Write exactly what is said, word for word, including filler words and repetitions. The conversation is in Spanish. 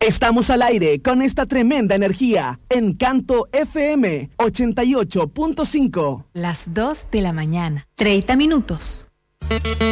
Estamos al aire con esta tremenda energía en Canto F M ochenta y ocho punto cinco. Las dos de la mañana, treinta minutos.